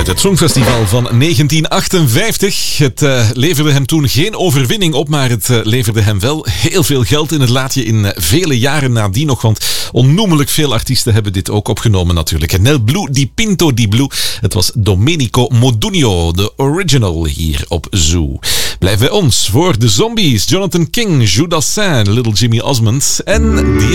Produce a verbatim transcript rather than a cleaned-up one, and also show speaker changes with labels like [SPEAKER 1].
[SPEAKER 1] Uit het Songfestival van negentien achtenvijftig. Het uh, leverde hem toen geen overwinning op, maar het uh, leverde hem wel heel veel geld in het laadje in uh, vele jaren nadien nog. Want onnoemelijk veel artiesten hebben dit ook opgenomen natuurlijk. Nel Blue di Pinto di Blue. Het was Domenico Modugno, de original hier op Zoo. Blijf bij ons voor de Zombies, Jonathan King, Judas Saint, Little Jimmy Osmond en The